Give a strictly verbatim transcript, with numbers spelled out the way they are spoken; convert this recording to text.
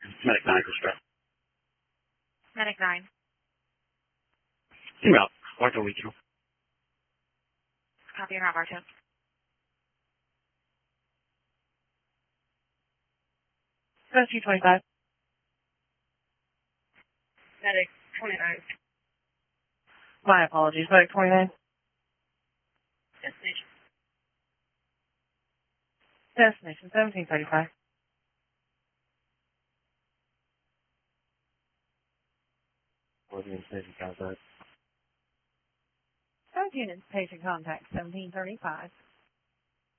Medic nine for stress. Medic nine. Email. Bartow Regional. Copy and route Bartow. Rescue twenty-five. Medic twenty-nine. My apologies. Medic twenty-nine. Destination. Destination seventeen thirty-five. Organization contact. Third unit's patient contact seventeen thirty-five.